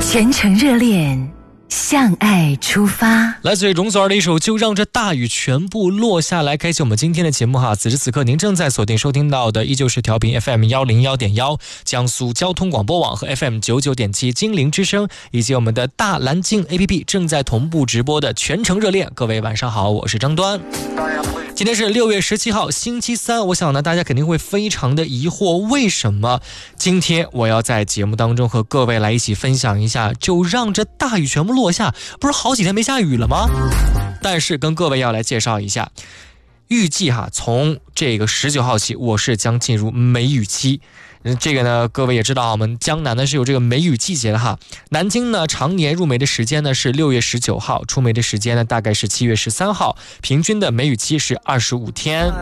全程热恋，向爱出发。 来自于容祖儿的一首《就让这大雨全部落下来》，开启我们今天的节目哈。此时此刻，您正在锁定收听到的依旧是调频 FM 101.1江苏交通广播网和 FM 99.7金陵之声，以及我们的大蓝鲸 APP 正在同步直播的全程热恋。各位晚上好，我是张端。今天是6月17号星期三，我想呢大家肯定会非常的疑惑，为什么今天我要在节目当中和各位来一起分享一下就让这大雨全部落下，不是好几天没下雨了吗？但是跟各位要来介绍一下，预计从这个19号起我是将进入梅雨期。这个呢各位也知道，我们江南呢是有这个梅雨季节的哈。南京呢常年入梅的时间呢是6月19号，出梅的时间呢大概是7月13号，平均的梅雨期是25天。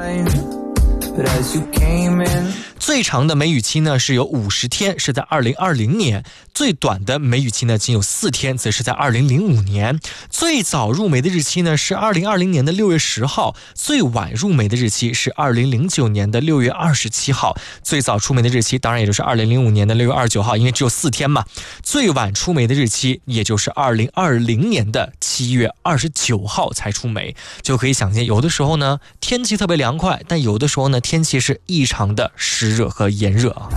最长的梅雨期呢是有50天，是在2020年，最短的梅雨期呢仅有4天，则是在2005年。最早入梅的日期呢是2020年的6月10号，最晚入梅的日期是2009年的6月27号。最早出梅的日期当然也就是2005年的6月29号，因为只有4天嘛。最晚出梅的日期也就是2020年的7月29号才出梅。就可以想见，有的时候呢天气特别凉快，但有的时候呢天气是异常的湿热和炎热啊。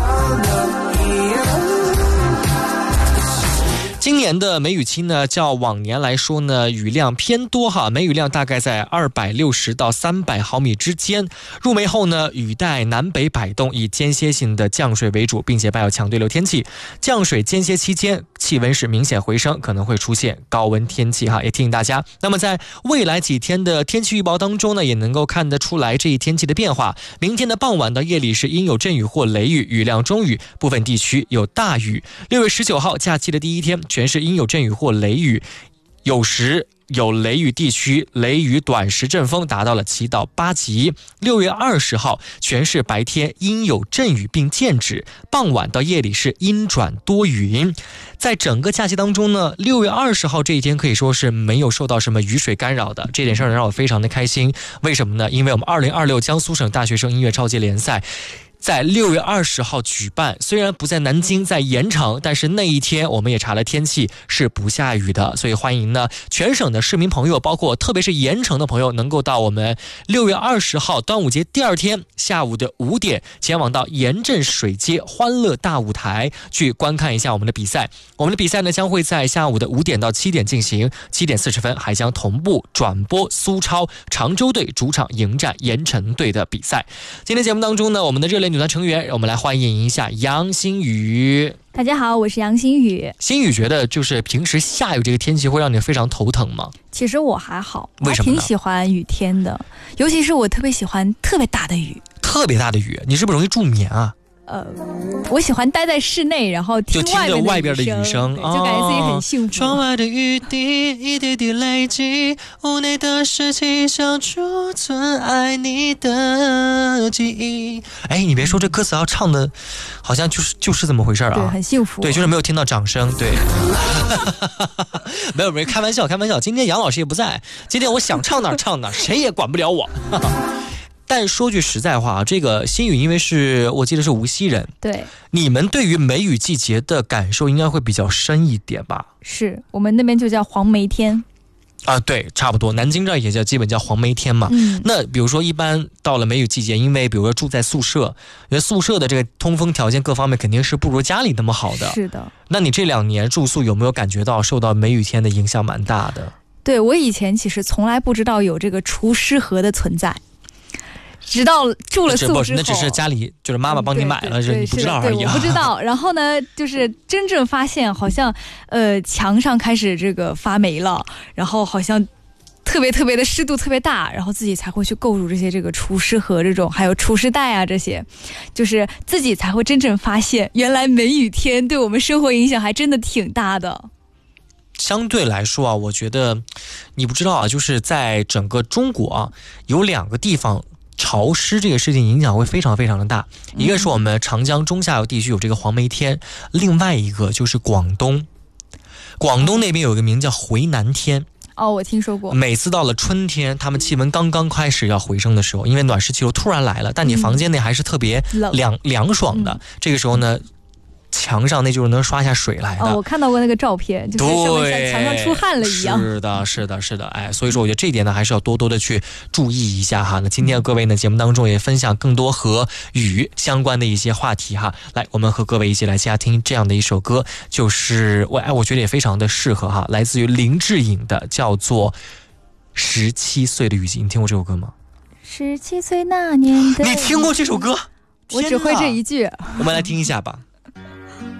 今年的梅雨期呢，较往年来说呢，雨量偏多哈，梅雨量大概在260到300毫米之间。入梅后呢，雨带南北摆动，以间歇性的降水为主，并且伴有强对流天气。降水间歇期间，气温是明显回升，可能会出现高温天气哈，也提醒大家。那么在未来几天的天气预报当中呢，也能够看得出来这一天气的变化。明天的傍晚到夜里是阴有阵雨或雷雨，雨量中雨，部分地区有大雨。6月19号假期的第一天，全是阴有阵雨或雷雨，有时有雷雨地区，雷雨短时阵风达到了7到8级。6月20号全市白天阴有阵雨并见止，傍晚到夜里是阴转多云。在整个假期当中呢，6月20号这一天可以说是没有受到什么雨水干扰的，这点上让我非常的开心。为什么呢？因为我们2026江苏省大学生音乐超级联赛在6月20号举办，虽然不在南京，在盐城，但是那一天我们也查了天气是不下雨的，所以欢迎呢全省的市民朋友，包括特别是盐城的朋友，能够到我们6月20号端午节第二天下午的5点，前往到盐镇水街欢乐大舞台去观看一下我们的比赛。我们的比赛呢将会在下午的5点到7点进行，7点40分还将同步转播苏超常州队主场迎战盐城队的比赛。今天节目当中呢，我们的热烈女团成员，我们来欢迎一下杨新宇。 大家好，我是杨新宇。 新宇觉得就是平时下雨这个天气会让你非常头疼吗？ 其实我还好， 为什么呢？ 我挺喜欢雨天的，尤其是我特别喜欢特别大的雨。 特别大的雨，你是不是容易助眠啊？ 我喜欢待在室内，然后听外边的雨声，就感觉自己很幸福。 窗外的雨滴一滴滴累积，屋内的湿气像储存爱你的记忆。哎，你别说，这歌词要唱的好像就是这么回事啊。 对，很幸福。 对，就是没有听到掌声。对，没有，开玩笑。今天杨老师也不在，今天我想唱哪唱哪，谁也管不了我。但说句实在话，这个新宇因为我记得是无锡人， 对， 你们对于梅雨季节的感受应该会比较深一点吧？ 是我们那边就叫黄梅天啊，对，差不多，南京这儿也基本叫黄梅天嘛。那比如说一般到了梅雨季节，因为比如说住在宿舍，因为宿舍的这个通风条件各方面肯定是不如家里那么好的。 是的。 那你这2年住宿有没有感觉到受到梅雨天的影响蛮大的？ 对，我以前其实从来不知道有这个除湿盒的存在。直到住了宿之后， 那只是家里就是妈妈帮你买了，你不知道而已。 我不知道。然后呢，就是真正发现好像墙上开始这个发霉了，然后好像特别的湿度特别大，然后自己才会去购入这个除湿盒这种，还有除湿袋啊这些，就是自己才会真正发现，原来梅雨天对我们生活影响还真的挺大的。 相对来说啊，我觉得你不知道啊，就是在整个中国啊，有2个地方潮湿这个事情影响会非常的大。一个是我们长江中下游地区有这个黄梅天，另外一个就是广东那边有一个名叫回南天。 我听说过。 每次到了春天，他们气温刚刚开始要回升的时候，因为暖湿气流突然来了，但你房间内还是特别凉爽的。这个时候呢， 墙上那就是能刷下水来的。 我看到过那个照片，就是上面像墙上出汗了一样。 是的，哎，所以说我觉得这一点呢，还是要多多的去注意一下哈。那今天各位呢，节目当中也分享更多和雨相关的一些话题哈。来，我们和各位一起来加听这样的一首歌，就是我觉得也非常的适合哈，来自于林志颖的，叫做17岁的雨季。你听过这首歌吗 ？17岁那年的， 你听过这首歌？ 我只会这一句。 我们来听一下吧。